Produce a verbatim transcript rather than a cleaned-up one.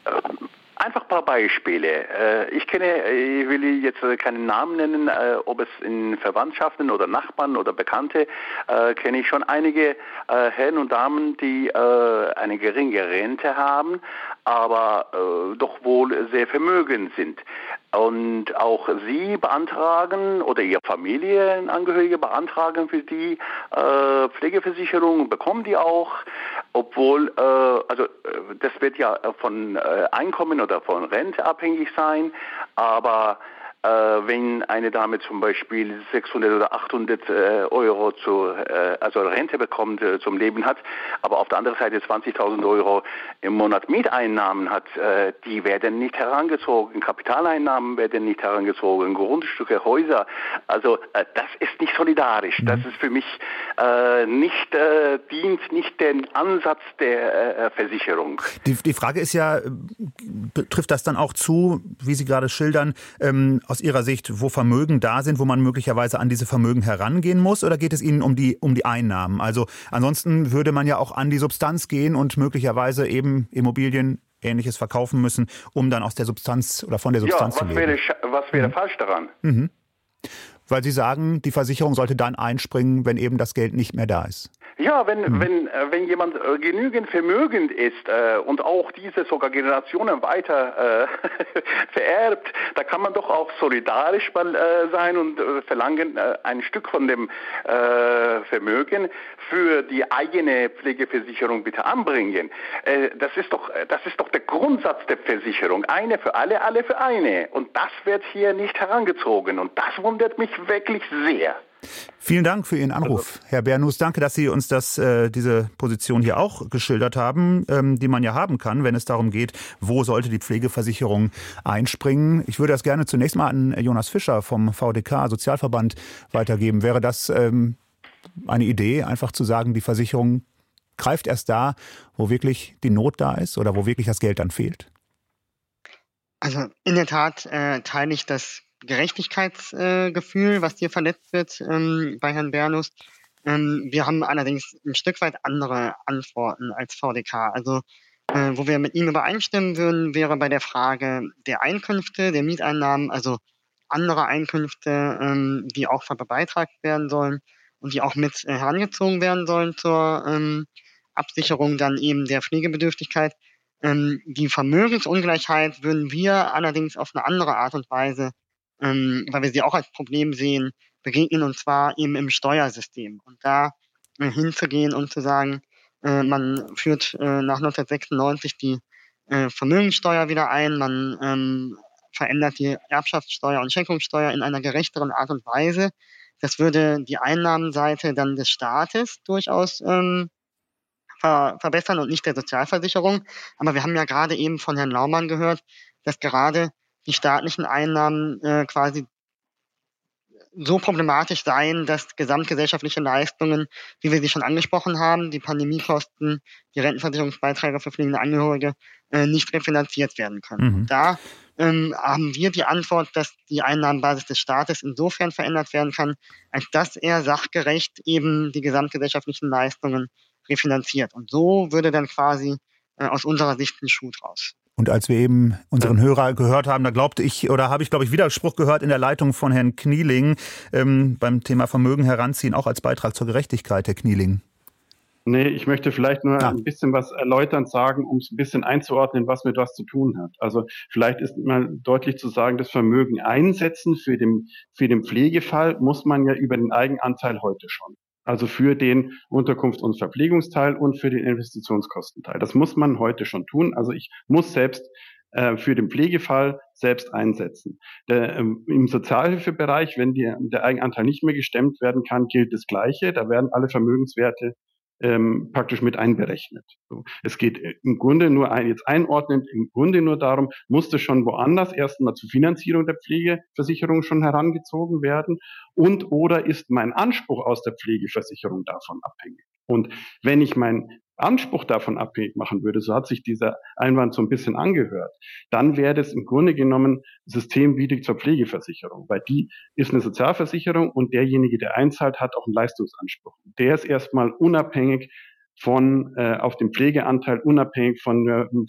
Einfach ein paar Beispiele. Ich kenne, ich will jetzt keinen Namen nennen, ob es in Verwandtschaften oder Nachbarn oder Bekannte, kenne ich schon einige Herren und Damen, die eine geringe Rente haben, aber doch wohl sehr vermögend sind. Und auch sie beantragen oder ihre Familienangehörige beantragen für die äh, Pflegeversicherung, bekommen die auch, obwohl, äh, also äh, das wird ja von äh, Einkommen oder von Rente abhängig sein, aber äh, wenn eine Dame zum Beispiel sechshundert oder achthundert äh, Euro zur, äh, also Rente bekommt, äh, zum Leben hat, aber auf der anderen Seite zwanzigtausend Euro im Monat Mieteinnahmen hat, äh, die werden nicht herangezogen, Kapitaleinnahmen werden nicht herangezogen, Grundstücke, Häuser, also äh, das ist nicht solidarisch, mhm. das ist für mich äh, nicht, äh, dient nicht den Ansatz der äh, Versicherung. Die, die Frage ist ja, trifft das dann auch zu, wie Sie gerade schildern, ähm, aus Ihrer Sicht, wo Vermögen da sind, wo man möglicherweise an diese Vermögen herangehen muss, oder geht es Ihnen um die, um die Einnahmen? Also ansonsten würde man ja auch an die Substanz gehen und möglicherweise eben Immobilien, Ähnliches verkaufen müssen, um dann aus der Substanz oder von der Substanz ja, zu leben. Wäre, was wäre mhm. falsch daran? Mhm. Weil Sie sagen, die Versicherung sollte dann einspringen, wenn eben das Geld nicht mehr da ist. Ja, wenn, hm. wenn, äh, wenn jemand äh, genügend vermögend ist äh, und auch diese sogar Generationen weiter äh, vererbt, da kann man doch auch solidarisch mal äh, sein und äh, verlangen, äh, ein Stück von dem äh, Vermögen für die eigene Pflegeversicherung bitte anbringen. Äh, das ist doch, das ist doch der Grundsatz der Versicherung. Eine für alle, alle für eine. Und das wird hier nicht herangezogen. Und das wundert mich wirklich sehr. Vielen Dank für Ihren Anruf, Herr Bernus. Danke, dass Sie uns das, äh, diese Position hier auch geschildert haben, ähm, die man ja haben kann, wenn es darum geht, wo sollte die Pflegeversicherung einspringen. Ich würde das gerne zunächst mal an Jonas Fischer vom V D K, Sozialverband, weitergeben. Wäre das ähm, eine Idee, einfach zu sagen, die Versicherung greift erst da, wo wirklich die Not da ist oder wo wirklich das Geld dann fehlt? Also in der Tat äh, teile ich das Gerechtigkeitsgefühl, äh, was hier verletzt wird ähm, bei Herrn Bernus. Ähm, wir haben allerdings ein Stück weit andere Antworten als V D K. Also äh, wo wir mit ihm übereinstimmen würden, wäre bei der Frage der Einkünfte, der Mieteinnahmen, also andere Einkünfte, ähm, die auch verbeitragt werden sollen und die auch mit äh, herangezogen werden sollen zur ähm, Absicherung dann eben der Pflegebedürftigkeit. Ähm, die Vermögensungleichheit würden wir allerdings auf eine andere Art und Weise, ähm, weil wir sie auch als Problem sehen, begegnen, und zwar eben im Steuersystem. Und da äh, hinzugehen und zu sagen, äh, man führt äh, nach neunzehnhundertsechsundneunzig die äh, Vermögenssteuer wieder ein, man ähm, verändert die Erbschaftssteuer und Schenkungssteuer in einer gerechteren Art und Weise. Das würde die Einnahmenseite dann des Staates durchaus ähm, ver- verbessern und nicht der Sozialversicherung. Aber wir haben ja gerade eben von Herrn Laumann gehört, dass gerade die staatlichen Einnahmen äh, quasi so problematisch seien, dass gesamtgesellschaftliche Leistungen, wie wir sie schon angesprochen haben, die Pandemiekosten, die Rentenversicherungsbeiträge für pflegende Angehörige, äh, nicht refinanziert werden können. Mhm. Und da ähm, haben wir die Antwort, dass die Einnahmenbasis des Staates insofern verändert werden kann, als dass er sachgerecht eben die gesamtgesellschaftlichen Leistungen refinanziert. Und so würde dann quasi äh, aus unserer Sicht ein Schuh draus. Und als wir eben unseren Hörer gehört haben, da glaubte ich, oder habe ich, glaube ich, Widerspruch gehört in der Leitung von Herrn Knieling ähm, beim Thema Vermögen heranziehen, auch als Beitrag zur Gerechtigkeit, Herr Knieling. Nee, ich möchte vielleicht nur Ah. ein bisschen was erläuternd sagen, um es ein bisschen einzuordnen, was mit was zu tun hat. Also vielleicht ist mal deutlich zu sagen, das Vermögen einsetzen für den, für den Pflegefall muss man ja über den Eigenanteil heute schon. Also für den Unterkunfts- und Verpflegungsteil und für den Investitionskostenteil. Das muss man heute schon tun. Also ich muss selbst äh, für den Pflegefall selbst einsetzen. Der, ähm, im Sozialhilfebereich, wenn die, der Eigenanteil nicht mehr gestemmt werden kann, gilt das Gleiche. Da werden alle Vermögenswerte ähm, praktisch mit einberechnet. So. Es geht im Grunde nur ein, jetzt einordnend, im Grunde nur darum, musste schon woanders erstmal zur Finanzierung der Pflegeversicherung schon herangezogen werden und oder ist mein Anspruch aus der Pflegeversicherung davon abhängig? Und wenn ich meinen Anspruch davon abhängig machen würde, so hat sich dieser Einwand so ein bisschen angehört, dann wäre das im Grunde genommen systemwidrig zur Pflegeversicherung, weil die ist eine Sozialversicherung und derjenige, der einzahlt, hat auch einen Leistungsanspruch. Der ist erstmal unabhängig von, äh, auf dem Pflegeanteil, unabhängig von, äh,